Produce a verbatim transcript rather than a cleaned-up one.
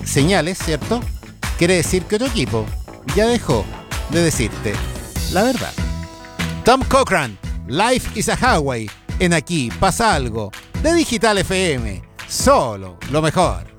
señales, ¿cierto? Quiere decir que otro equipo ya dejó de decirte la verdad. Tom Cochrane, Life is a Highway, en Aquí pasa algo, de Digital F M, solo lo mejor.